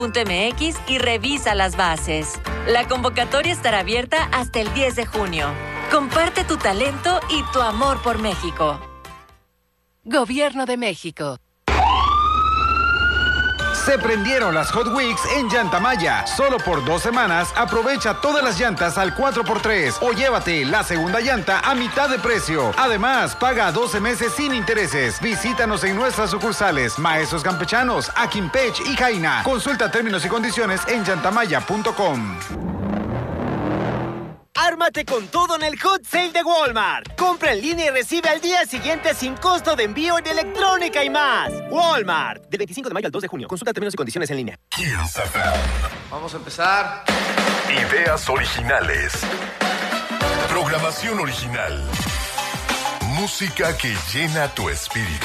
.mx y revisa las bases. La convocatoria estará abierta hasta el 10 de junio. Comparte tu talento y tu amor por México. Gobierno de México. Se prendieron las Hot Weeks en Llantamaya. Solo por 2 semanas aprovecha todas las llantas al 4x3 o llévate la segunda llanta a mitad de precio. Además, paga 12 meses sin intereses. Visítanos en nuestras sucursales Maestros Campechanos, Aquimpech y Jaina. Consulta términos y condiciones en llantamaya.com. ¡Ármate con todo en el Hot Sale de Walmart! Compra en línea y recibe al día siguiente sin costo de envío en electrónica y más. Walmart. Del 25 de mayo al 2 de junio. Consulta términos y condiciones en línea. Kiss FM. Vamos a empezar. Ideas originales. Programación original. Música que llena tu espíritu.